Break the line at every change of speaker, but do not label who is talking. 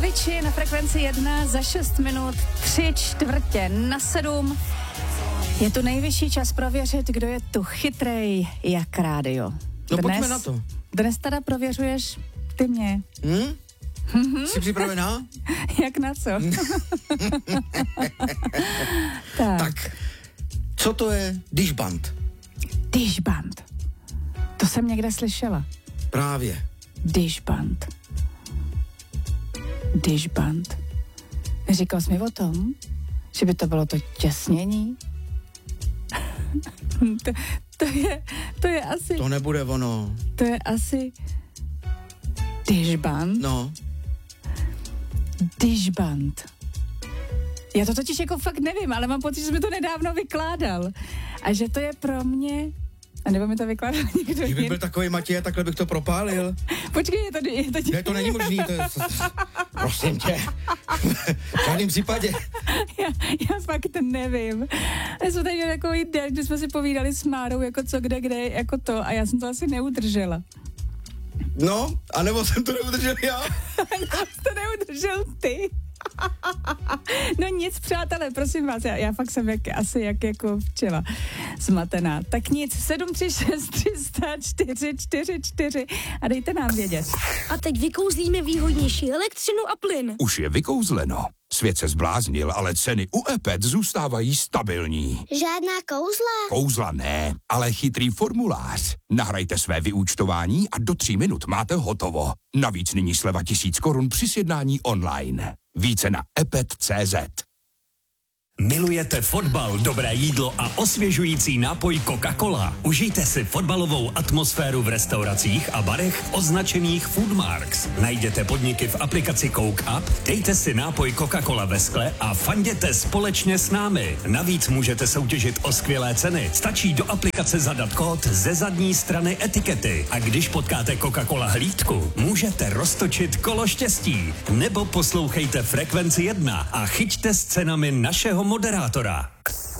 Avicii na frekvenci 1 za 6 minut 6:45. Je tu nejvyšší čas prověřit, kdo je tu chytrej jak rádio.
No pojďme na to.
Dnes teda prověřuješ ty mě.
Jsi připravená?
Jak na co?
Tak, co to je dishband?
Dishband. To jsem někde slyšela.
Právě.
Dishband. Dishband. Říkal jsi mi o tom, že by to bylo to těsnění? to je asi...
To nebude ono.
To je asi... Dishband?
No.
Dishband. Já to totiž jako fakt nevím, ale mám pocit, že mi to nedávno vykládal. A že to je pro mě... A nebo mi to vykládal někdo jiný.
Kdyby byl takový Matěj, takhle bych to propálil.
Počkej, je to
Ne, to není možný, to je... Prosím tě. V žádném případě.
Já fakt nevím. Já jsem tady měl takový den, kdy jsme si povídali s Márou, jako co, kde, jako to. A já jsem to asi neudržela.
No, anebo jsem to neudržel já.
Nebo jsi to neudržel ty. No nic, přátelé, prosím vás, já fakt jsem asi jako včela zmatená. Tak nic, 736 300 444 a dejte nám vědět.
A teď vykouzlíme výhodnější elektřinu a plyn.
Už je vykouzleno. Svět se zbláznil, ale ceny u EPET zůstávají stabilní.
Žádná kouzla?
Kouzla ne, ale chytrý formulář. Nahrajte své vyúčtování a do 3 minut máte hotovo. Navíc nyní sleva 1000 korun při sjednání online. Více na epet.cz.
Milujete fotbal, dobré jídlo a osvěžující nápoj Coca-Cola? Užijte si fotbalovou atmosféru v restauracích a barech označených Foodmarks. Najděte podniky v aplikaci Coke Up, dejte si nápoj Coca-Cola ve skle a fanděte společně s námi. Navíc můžete soutěžit o skvělé ceny. Stačí do aplikace zadat kód ze zadní strany etikety. A když potkáte Coca-Cola hlídku, můžete roztočit kolo štěstí. Nebo poslouchejte frekvenci 1 a chyťte s cenami našeho moderátora.